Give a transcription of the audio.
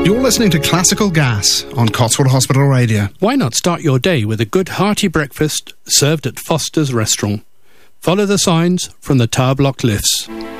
You're listening to Classical Gas on Cotswold Hospital Radio. Why not start your day with a good hearty breakfast served at Foster's Restaurant? Follow the signs from the tower block lifts.